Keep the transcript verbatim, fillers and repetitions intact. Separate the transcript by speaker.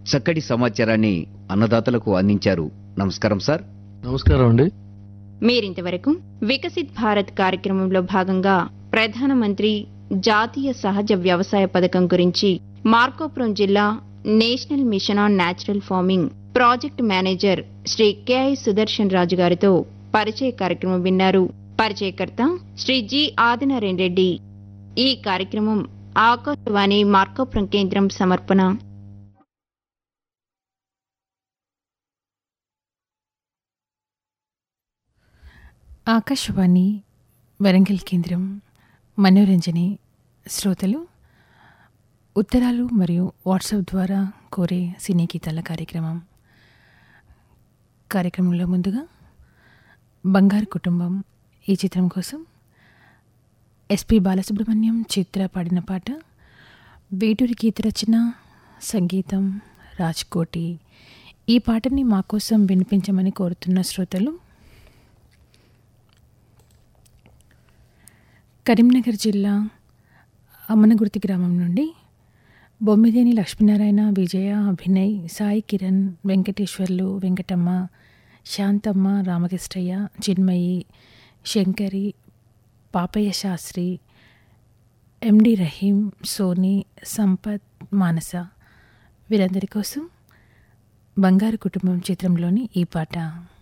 Speaker 1: చక్కటి సమాచారాన్ని అన్నదాతలకు అందించారు. నమస్కారం సార్.
Speaker 2: నమస్కారం అండి.
Speaker 3: మీరింతవరకు వికసిత్ భారత్ కార్యక్రమంలో భాగంగా ప్రధానమంత్రి జాతీయ సహజ వ్యవసాయ పథకం గురించి మార్కాపురం జిల్లా national mission on natural farming project manager Shri KI Sudarshan రాజు గారితో పరిచయ కార్యక్రమం విన్నారు. పరిచయకర్త శ్రీ జి ఆదినారాయణ రెడ్డి. ఈ కార్యక్రమం ఆకాశవాణి మార్కాపురం కేంద్రం సమర్పణ.
Speaker 4: ఆకాశవాణి వరంగల్ కేంద్రం మనోరంజని శ్రోతలు ఉత్తరాలు మరియు వాట్సాప్ ద్వారా కోరే సినీ గీతాల కార్యక్రమం. కార్యక్రమంలో ముందుగా బంగారు కుటుంబం ఈ చిత్రం కోసం ఎస్పి బాలసుబ్రహ్మణ్యం చిత్ర పాడిన పాట. వేటూరి గీత రచన, సంగీతం రాజ్కోటి. ఈ పాటని మా కోసం వినిపించమని కోరుతున్న శ్రోతలు కరీంనగర్ జిల్లా అమ్మనగుర్తి గ్రామం నుండి బొమ్మిదేని లక్ష్మీనారాయణ, విజయ, అభినయ్, సాయి కిరణ్, వెంకటేశ్వర్లు, వెంకటమ్మ, శాంతమ్మ, రామకృష్ణయ్య, చిన్మయి, శంకరి, పాపయ్య శాస్త్రి, ఎండి రహీం, సోని, సంపత్, మానస వీరందరి కోసం బంగారు కుటుంబం చిత్రంలోని ఈ పాట.